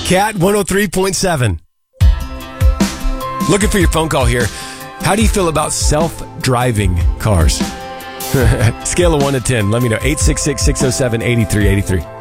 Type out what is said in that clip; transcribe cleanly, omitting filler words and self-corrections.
Cat 103.7. Looking for your phone call here. How do you feel about self-driving cars? Scale of 1 to 10. Let me know. 866-607-8383.